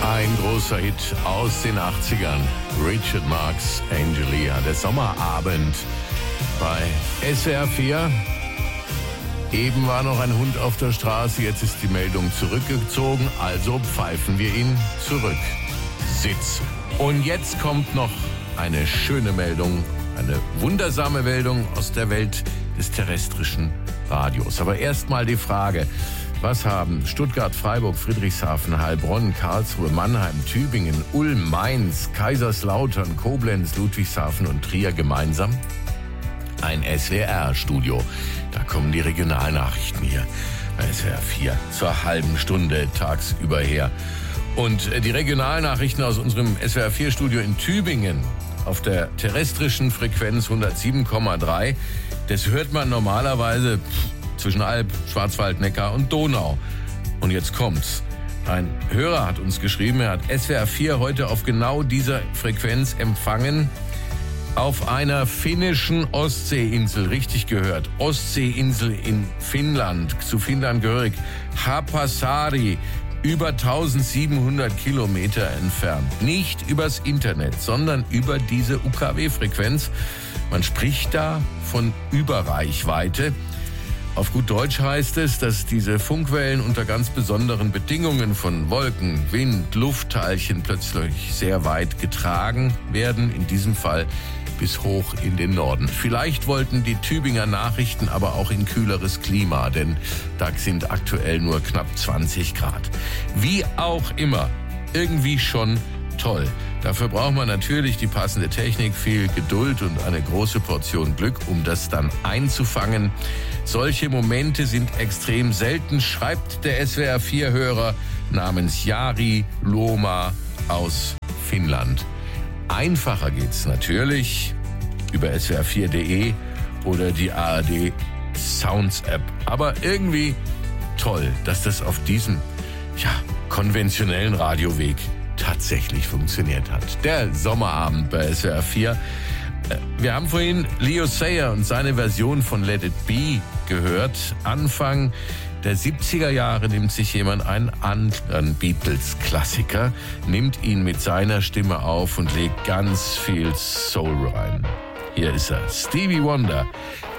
Ein großer Hit aus den 80ern. Richard Marx, Angelia. Der Sommerabend bei SWR 4. Eben war noch ein Hund auf der Straße, jetzt ist die Meldung zurückgezogen, also pfeifen wir ihn zurück. Sitz. Und jetzt kommt noch eine schöne Meldung, eine wundersame Meldung aus der Welt des terrestrischen Radios. Aber erstmal die Frage: Was haben Stuttgart, Freiburg, Friedrichshafen, Heilbronn, Karlsruhe, Mannheim, Tübingen, Ulm, Mainz, Kaiserslautern, Koblenz, Ludwigshafen und Trier gemeinsam? Ein SWR-Studio. Da kommen die Regionalnachrichten hier bei SWR 4 zur halben Stunde tagsüber her. Und die Regionalnachrichten aus unserem SWR 4-Studio in Tübingen auf der terrestrischen Frequenz 107,3, das hört man normalerweise zwischen Alb, Schwarzwald, Neckar und Donau. Und jetzt kommt's. Ein Hörer hat uns geschrieben, er hat SWR 4 heute auf genau dieser Frequenz empfangen, auf einer finnischen Ostseeinsel, richtig gehört, Ostseeinsel in Finnland, zu Finnland gehörig, Hapasari, über 1700 Kilometer entfernt. Nicht übers Internet, sondern über diese UKW-Frequenz. Man spricht da von Überreichweite. Auf gut Deutsch heißt es, dass diese Funkwellen unter ganz besonderen Bedingungen von Wolken, Wind, Luftteilchen plötzlich sehr weit getragen werden, in diesem Fall bis hoch in den Norden. Vielleicht wollten die Tübinger Nachrichten aber auch in kühleres Klima, denn da sind aktuell nur knapp 20 Grad. Wie auch immer, irgendwie schon toll. Dafür braucht man natürlich die passende Technik, viel Geduld und eine große Portion Glück, um das dann einzufangen. Solche Momente sind extrem selten, schreibt der SWR 4-Hörer namens Jari Loma aus Finnland. Einfacher geht's natürlich über swr4.de oder die ARD Sounds App. Aber irgendwie toll, dass das auf diesem konventionellen Radioweg tatsächlich funktioniert hat. Der Sommerabend bei SWR 4. Wir haben vorhin Leo Sayer und seine Version von Let It Be gehört. Anfang der 70er Jahre nimmt sich jemand einen anderen Beatles-Klassiker, nimmt ihn mit seiner Stimme auf und legt ganz viel Soul rein. Hier ist er, Stevie Wonder,